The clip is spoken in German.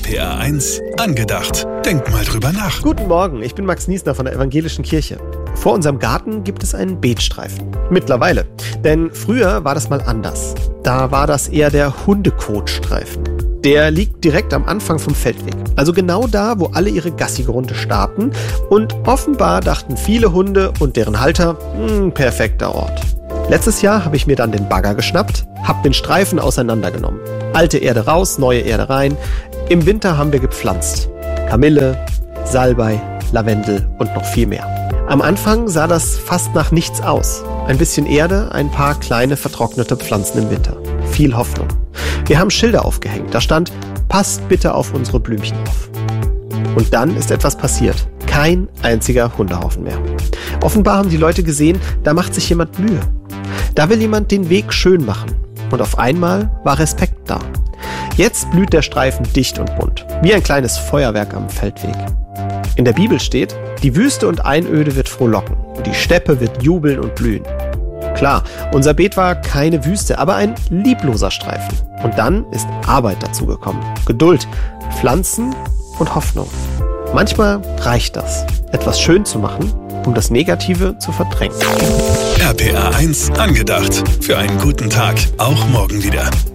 RPR 1 angedacht. Denk mal drüber nach. Guten Morgen, ich bin Max Niesner von der Evangelischen Kirche. Vor unserem Garten gibt es einen Beetstreifen. Mittlerweile. Denn früher war das mal anders. Da war das eher der Hundekotstreifen. Der liegt direkt am Anfang vom Feldweg. Also genau da, wo alle ihre Gassi-Runde starten. Und offenbar dachten viele Hunde und deren Halter, perfekter Ort. Letztes Jahr habe ich mir dann den Bagger geschnappt, habe den Streifen auseinandergenommen. Alte Erde raus, neue Erde rein. Im Winter haben wir gepflanzt. Kamille, Salbei, Lavendel und noch viel mehr. Am Anfang sah das fast nach nichts aus. Ein bisschen Erde, ein paar kleine vertrocknete Pflanzen im Winter. Viel Hoffnung. Wir haben Schilder aufgehängt. Da stand, passt bitte auf unsere Blümchen auf. Und dann ist etwas passiert. Kein einziger Hundehaufen mehr. Offenbar haben die Leute gesehen, da macht sich jemand Mühe. Da will jemand den Weg schön machen. Und auf einmal war Respekt da. Jetzt blüht der Streifen dicht und bunt. Wie ein kleines Feuerwerk am Feldweg. In der Bibel steht, die Wüste und Einöde wird frohlocken. Und die Steppe wird jubeln und blühen. Klar, unser Beet war keine Wüste, aber ein liebloser Streifen. Und dann ist Arbeit dazugekommen. Geduld, Pflanzen und Hoffnung. Manchmal reicht das, etwas schön zu machen, um das Negative zu verdrängen. RPR 1 angedacht. Für einen guten Tag, auch morgen wieder.